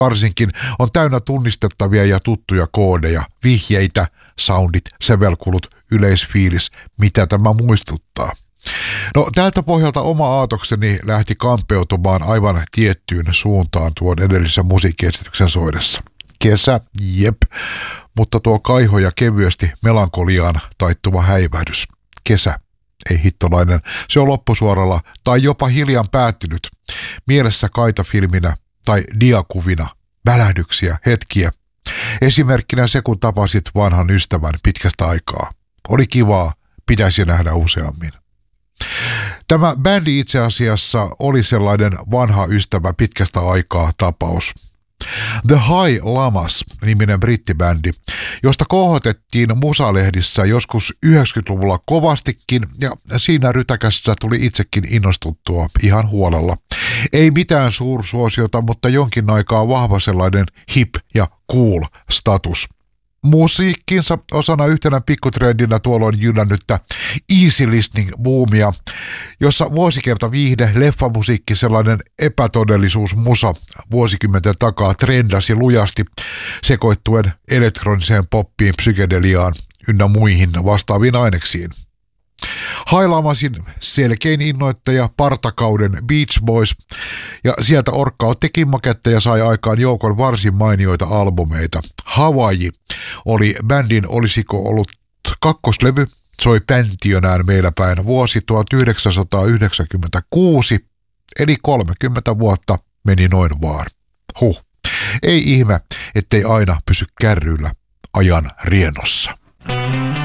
varsinkin on täynnä tunnistettavia ja tuttuja koodeja, vihjeitä, soundit, sävelkulut, yleisfiilis, mitä tämä muistuttaa. No tältä pohjalta oma aatokseni lähti kampeutumaan aivan tiettyyn suuntaan tuon edellisen musiikkiesityksen soidessa. Kesä, jep, mutta tuo kaiho ja kevyesti melankoliaan taittuva häivähdys. Kesä, ei hittolainen, se on loppusuoralla tai jopa hiljan päättynyt. Mielessä kaitafilminä tai diakuvina, välähdyksiä, hetkiä. Esimerkkinä se, kun tapasit vanhan ystävän pitkästä aikaa. Oli kivaa, pitäisi nähdä useammin. Tämä bändi itse asiassa oli sellainen vanha ystävä pitkästä aikaa tapaus. The High Llamas-niminen brittibändi, josta kohotettiin musalehdissä joskus 90-luvulla kovastikin ja siinä rytäkässä tuli itsekin innostuttua ihan huolella. Ei mitään suursuosiota, mutta jonkin aikaa vahva sellainen hip ja cool status. Musiikkinsa osana yhtenä pikkutrendinä tuolloin jyllännyttä easy listening-boomia, jossa vuosikerta viihde, leffamusiikki, sellainen epätodellisuusmusa vuosikymmenten takaa trendasi lujasti sekoittuen elektroniseen poppiin, psykedeliaan ynnä muihin vastaaviin aineksiin. High Llamasin selkein innoittaja partakauden Beach Boys, ja sieltä Orkka otti kimmakättä ja sai aikaan joukon varsin mainioita albumeita. Hawaii oli bändin olisiko ollut kakkoslevy, soi päntiönään meillä päin vuosi 1996, eli 30 vuotta meni noin vaan. Ei ihme, ettei aina pysy kärryillä ajan riennossa.